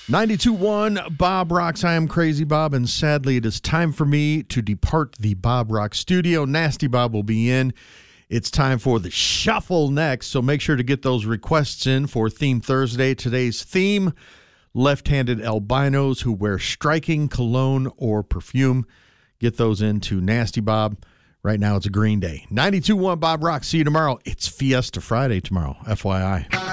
92.1 Bob Rocks. I am Crazy Bob, and sadly, it is time for me to depart the Bob Rock studio. Nasty Bob will be in. It's time for the shuffle next, so make sure to get those requests in for Theme Thursday. Today's theme, left-handed albinos who wear striking cologne or perfume. Get those into Nasty Bob. Right now, it's a Green Day. 92.1 Bob Rock. See you tomorrow. It's Fiesta Friday tomorrow, FYI.